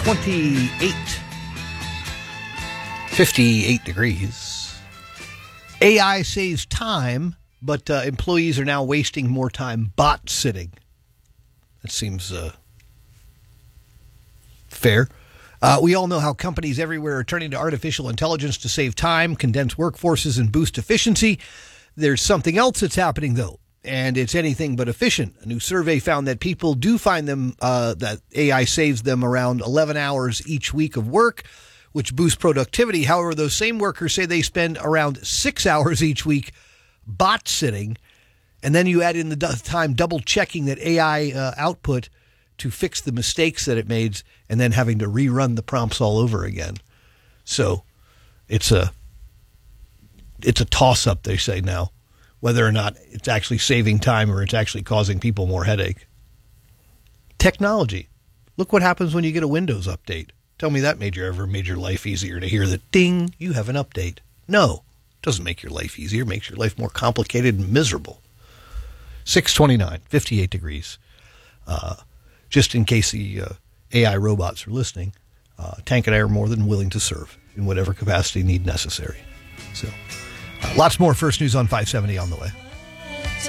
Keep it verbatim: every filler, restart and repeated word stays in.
twenty-eight, fifty-eight degrees. A I saves time, but uh, employees are now wasting more time bot sitting. That seems uh, fair. Uh, we all know how companies everywhere are turning to artificial intelligence to save time, condense workforces, and boost efficiency. There's something else that's happening, though, and it's anything but efficient. A new survey found that people do find them uh, that A I saves them around eleven hours each week of work, which boosts productivity. However, those same workers say they spend around six hours each week bot sitting, and then you add in the time double checking that A I uh, output to fix the mistakes that it made, and then having to rerun the prompts all over again. So it's a it's a toss-up, they say now, whether or not it's actually saving time or it's actually causing people more headache. Technology. Look what happens when you get a Windows update. Tell me that made your ever made your life easier to hear that, ding, you have an update. No, it doesn't make your life easier. It makes your life more complicated and miserable. six twenty-nine, fifty-eight degrees. Uh, just in case the uh, A I robots are listening, uh, Tank and I are more than willing to serve in whatever capacity need necessary. So, uh, lots more First News on five seventy on the way.